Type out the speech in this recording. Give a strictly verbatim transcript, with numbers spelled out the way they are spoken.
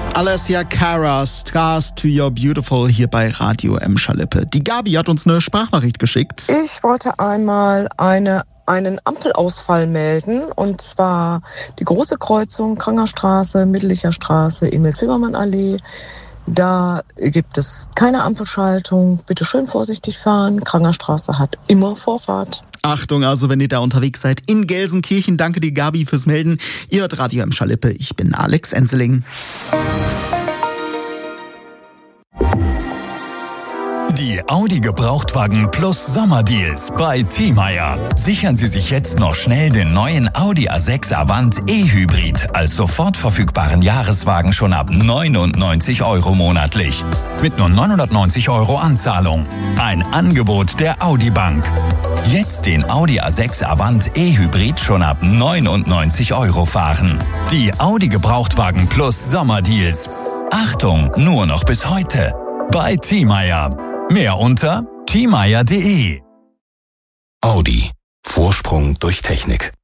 Alessia Cara, Stars to Your Beautiful hier bei Radio Emscher-Lippe. Die Gabi hat uns eine Sprachnachricht geschickt. Ich wollte einmal eine, einen Ampelausfall melden, und zwar die große Kreuzung Krangerstraße, Mittelicher Straße, Emil-Zimmermann-Allee. Da gibt es keine Ampelschaltung. Bitte schön vorsichtig fahren. Krangerstraße hat immer Vorfahrt. Achtung also, wenn ihr da unterwegs seid in Gelsenkirchen. Danke dir, Gabi, fürs Melden. Ihr hört Radio Emscher-Lippe. Ich bin Alex Enseling. Die Audi Gebrauchtwagen Plus Sommerdeals bei Thiemeyer. Sichern Sie sich jetzt noch schnell den neuen Audi A sechs Avant E-Hybrid als sofort verfügbaren Jahreswagen schon ab neunundneunzig Euro monatlich. Mit nur neunhundertneunzig Euro Anzahlung. Ein Angebot der Audi Bank. Jetzt den Audi A sechs Avant E-Hybrid schon ab neunundneunzig Euro fahren. Die Audi Gebrauchtwagen Plus Sommerdeals. Achtung, nur noch bis heute. Bei Thiemeyer. Mehr unter thiemeyer punkt de. Audi. Vorsprung durch Technik.